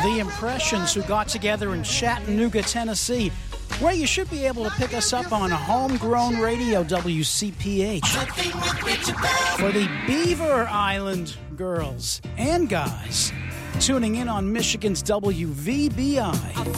The Impressions, who got together in Chattanooga, Tennessee, where you should be able to pick us up on homegrown radio, WCPH. For the Beaver Island girls and guys tuning in on Michigan's WVBI.